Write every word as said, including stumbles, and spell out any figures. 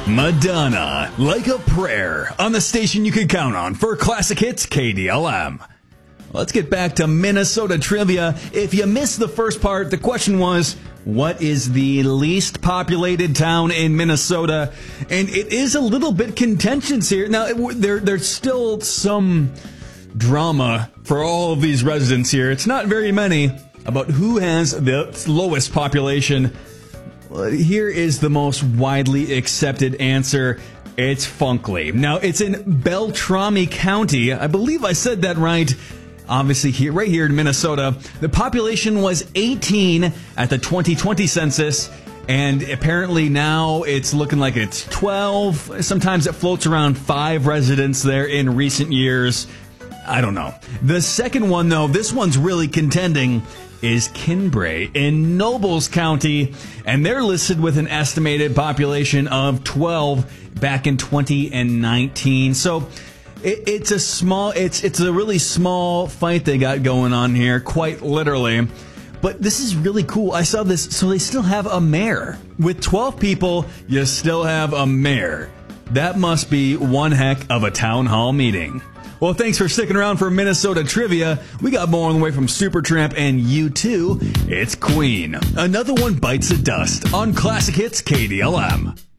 Madonna, Like a Prayer, on the station you can count on for classic hits K D L M. Let's get back to Minnesota trivia. If you missed the first part, the question was, what is the least populated town in Minnesota? And it is a little bit contentious here. Now, it, there, there's still some drama for all of these residents here. It's not very many about who has the lowest population. Here is the most widely accepted answer. It's Funkley. Now, it's in Beltrami County. I believe I said that right. Obviously, here, right here in Minnesota, the population was eighteen at the twenty twenty census, and apparently now it's looking like it's twelve. Sometimes it floats around five residents there in recent years. I don't know. The second one, though, this one's really contending, is Kinbray in Nobles County, and they're listed with an estimated population of twelve back in twenty nineteen. So it, it's a small, it's it's a really small fight they got going on here, quite literally. But this is really cool. I saw this, so they still have a mayor. With twelve people, you still have a mayor. That must be one heck of a town hall meeting. Well, thanks for sticking around for Minnesota trivia. We got more on the way from Supertramp and U two. It's Queen. Another one bites the dust on Classic Hits K D L M.